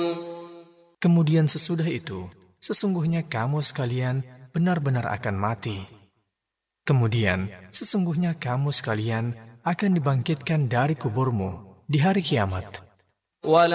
Kemudian sesudah itu, sesungguhnya kamu sekalian benar-benar akan mati. Kemudian, sesungguhnya kamu sekalian akan dibangkitkan dari kuburmu di hari kiamat.